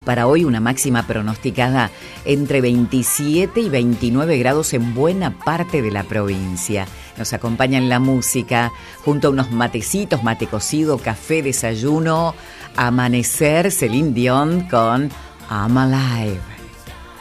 Para hoy una máxima pronosticada entre 27 y 29 grados en buena parte de la provincia. Nos acompaña en la música, junto a unos matecitos, mate cocido, café, desayuno, amanecer, Celine Dion con I'm Alive.